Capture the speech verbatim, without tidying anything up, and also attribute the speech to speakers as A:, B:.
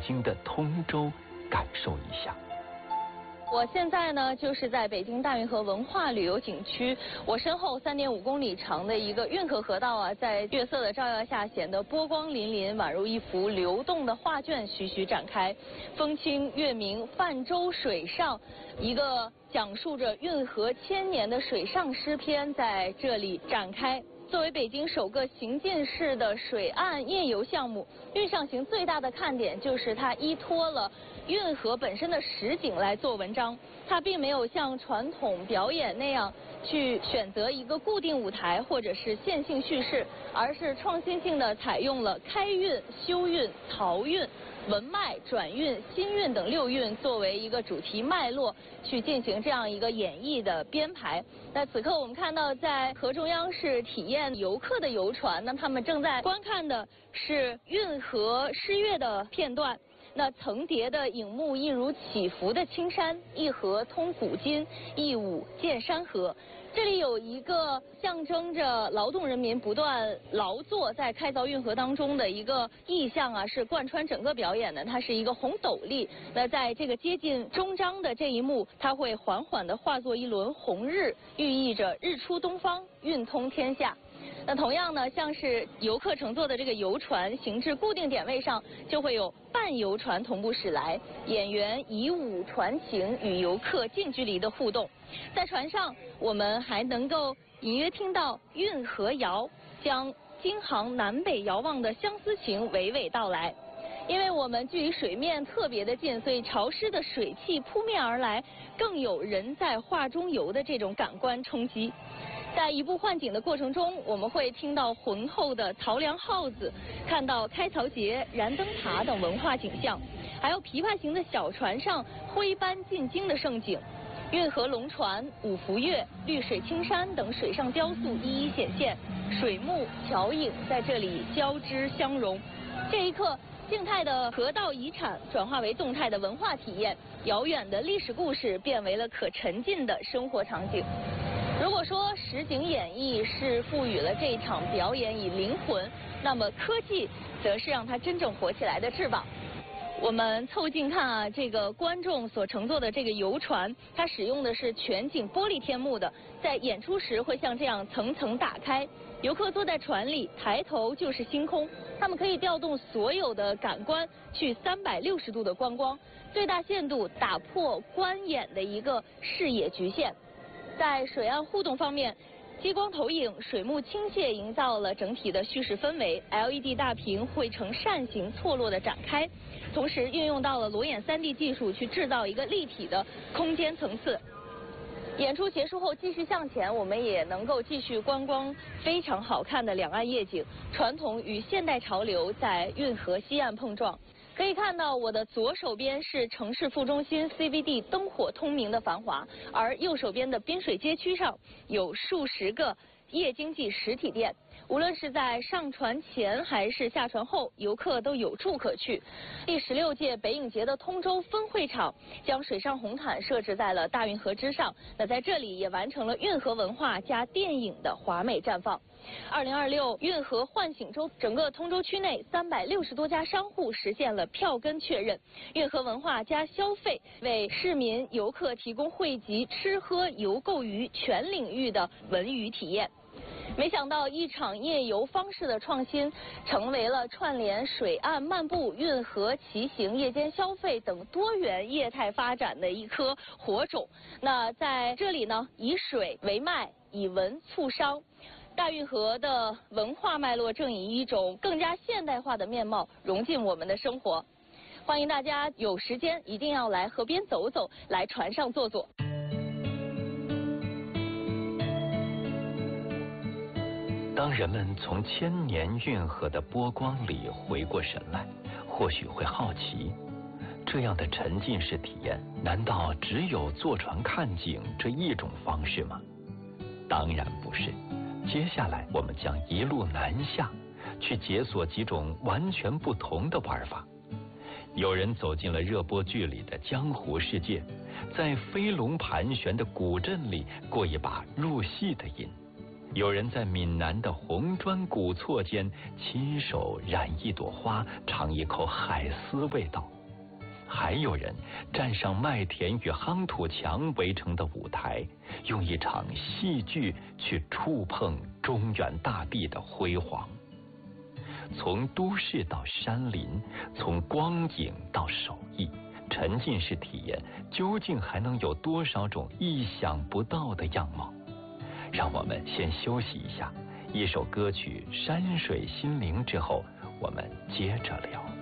A: 京的通州感受一下。
B: 我现在呢，就是在北京大运河文化旅游景区。我身后三点五公里长的一个运河河道啊，在月色的照耀下显得波光粼粼，宛如一幅流动的画卷徐徐展开。风清月明，泛舟水上，一个讲述着运河千年的水上诗篇在这里展开。作为北京首个行进式的水岸夜游项目，运上行最大的看点就是它依托了运河本身的实景来做文章。它并没有像传统表演那样去选择一个固定舞台或者是线性叙事，而是创新性的采用了开运、休运、漕运、文脉、转运、新运等六运作为一个主题脉络去进行这样一个演绎的编排。那此刻我们看到在河中央是体验游客的游船，那他们正在观看的是运河诗乐的片段。那层叠的影幕一如起伏的青山，一河通古今，一舞见山河。这里有一个象征着劳动人民不断劳作在开凿运河当中的一个意象啊，是贯穿整个表演的。它是一个红斗笠，那在这个接近终章的这一幕，它会缓缓地化作一轮红日，寓意着日出东方，运通天下。那同样呢，像是游客乘坐的这个游船行至固定点位上，就会有伴游船同步驶来，演员以舞传情，与游客近距离的互动。在船上，我们还能够隐约听到运河谣，将京杭南北遥望的相思情娓娓道来。因为我们距离水面特别的近，所以潮湿的水汽扑面而来，更有人在画中游的这种感官冲击。在移步换景的过程中，我们会听到浑厚的漕粮号子，看到开槽节、燃灯塔等文化景象，还有琵琶形的小船上徽班进京的盛景。运河龙船、五福月、绿水青山等水上雕塑一一显现，水幕、桥影在这里交织相融。这一刻，静态的河道遗产转化为动态的文化体验，遥远的历史故事变为了可沉浸的生活场景。如果说实景演绎是赋予了这一场表演以灵魂，那么科技则是让它真正活起来的翅膀。我们凑近看啊，这个观众所乘坐的这个游船，它使用的是全景玻璃天幕的，在演出时会像这样层层打开。游客坐在船里，抬头就是星空，他们可以调动所有的感官去三百六十度的观光，最大限度打破观演的一个视野局限。在水岸互动方面，激光投影、水幕倾泻营造了整体的叙事氛围 ，L E D 大屏会呈扇形错落的展开，同时运用到了裸眼 三 D 技术去制造一个立体的空间层次。演出结束后继续向前，我们也能够继续观光非常好看的两岸夜景，传统与现代潮流在运河西岸碰撞。可以看到，我的左手边是城市副中心 C B D 灯火通明的繁华，而右手边的滨水街区上有数十个夜经济实体店。无论是在上船前还是下船后，游客都有处可去。第十六届北影节的通州分会场将水上红毯设置在了大运河之上，那在这里也完成了运河文化加电影的华美绽放。二零二六运河唤醒周，整个通州区内三百六十多家商户实现了票根确认，运河文化加消费，为市民游客提供汇集吃喝游购娱全领域的文娱体验。没想到一场夜游方式的创新，成为了串联水岸漫步、运河骑行、夜间消费等多元业态发展的一颗火种。那在这里呢，以水为脉，以文促商。大运河的文化脉络正以一种更加现代化的面貌融进我们的生活。欢迎大家有时间一定要来河边走走，来船上坐坐。
A: 当人们从千年运河的波光里回过神来，或许会好奇，这样的沉浸式体验，难道只有坐船看景这一种方式吗？当然不是。接下来我们将一路南下，去解锁几种完全不同的玩法。有人走进了热播剧里的江湖世界，在飞龙盘旋的古镇里过一把入戏的瘾。有人在闽南的红砖古厝间亲手染一朵花，尝一口海丝味道。 还有人站上麦田与夯土墙围成的舞台，用一场戏剧去触碰中原大地的辉煌。从都市到山林，从光影到手艺，沉浸式体验究竟还能有多少种意想不到的样貌？让我们先休息一下，一首歌曲《山水心灵》之后，我们接着聊。